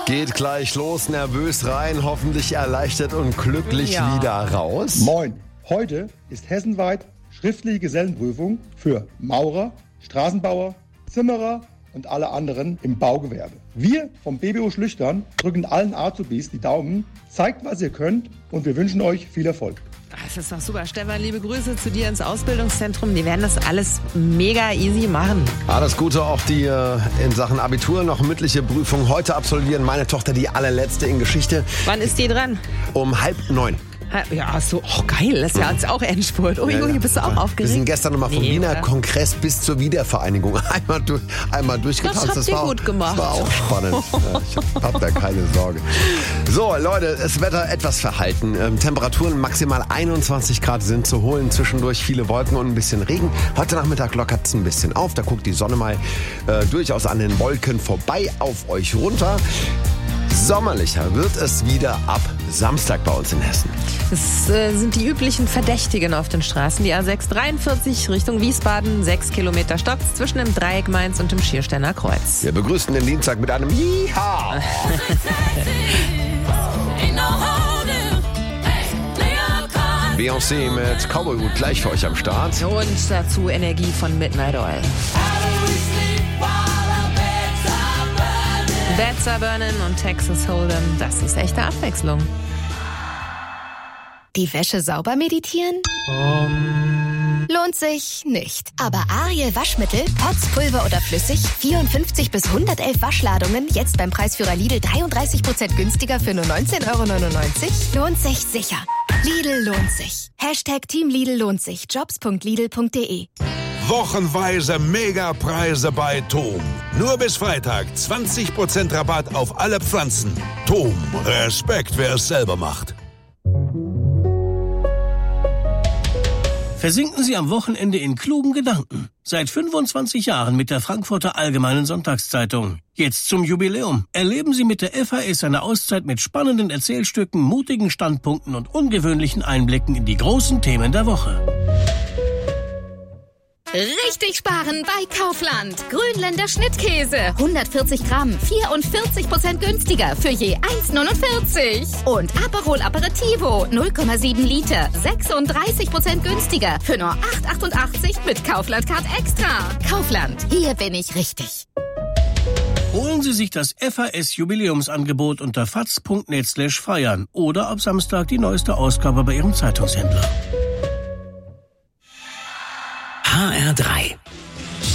Geht gleich los, nervös rein, hoffentlich erleichtert und glücklich wieder raus. Moin, heute ist hessenweit schriftliche Gesellenprüfung für Maurer, Straßenbauer, Zimmerer und alle anderen im Baugewerbe. Wir vom BBO Schlüchtern drücken allen Azubis die Daumen, zeigt, was ihr könnt und wir wünschen euch viel Erfolg. Das ist doch super. Stefan, liebe Grüße zu dir ins Ausbildungszentrum. Die werden das alles mega easy machen. Alles Gute auch die in Sachen Abitur noch mündliche Prüfung heute absolvieren. Meine Tochter die allerletzte in Geschichte. Wann ist die dran? Um 8:30. Ja, so, geil, das ist ja jetzt auch Endspurt. Ui, bist du auch aufgeregt? Wir sind gestern nochmal vom Wiener Kongress bis zur Wiedervereinigung einmal durchgetanzt. Das habt ihr gut gemacht. Das war auch spannend. Ich hab da keine Sorge. So, Leute, das Wetter etwas verhalten. Temperaturen maximal 21 Grad sind zu holen. Zwischendurch viele Wolken und ein bisschen Regen. Heute Nachmittag lockert es ein bisschen auf. Da guckt die Sonne mal durchaus an den Wolken vorbei auf euch runter. Sommerlicher wird es wieder ab Samstag bei uns in Hessen. Es sind die üblichen Verdächtigen auf den Straßen. Die A6 43 Richtung Wiesbaden, 6 Kilometer Stopp zwischen dem Dreieck Mainz und dem Schiersteiner Kreuz. Wir begrüßen den Dienstag mit einem Yeehaw! Beyoncé mit Cowboy Boot gleich für euch am Start. Und dazu Energie von Midnight Oil. Beds Are Burning und Texas Hold'em, das ist echte Abwechslung. Die Wäsche sauber meditieren? Lohnt sich nicht. Aber Ariel Waschmittel, Pots, Pulver oder flüssig, 54 bis 111 Waschladungen, jetzt beim Preisführer Lidl 33% günstiger für nur 19,99 €? Lohnt sich sicher. Lidl lohnt sich. Team Lidl lohnt sich. Jobs.lidl.de. Wochenweise Megapreise bei TOM. Nur bis Freitag 20% Rabatt auf alle Pflanzen. TOM, Respekt, wer es selber macht. Versinken Sie am Wochenende in klugen Gedanken. Seit 25 Jahren mit der Frankfurter Allgemeinen Sonntagszeitung. Jetzt zum Jubiläum. Erleben Sie mit der FAS eine Auszeit mit spannenden Erzählstücken, mutigen Standpunkten und ungewöhnlichen Einblicken in die großen Themen der Woche. Richtig sparen bei Kaufland. Grünländer Schnittkäse. 140 Gramm, 44% günstiger für je 1,49. Und Aperol Aperitivo, 0,7 Liter, 36% günstiger für nur 8,88 mit Kaufland Card Extra. Kaufland, hier bin ich richtig. Holen Sie sich das FAS Jubiläumsangebot unter faz.net/feiern oder ab Samstag die neueste Ausgabe bei Ihrem Zeitungshändler. HR3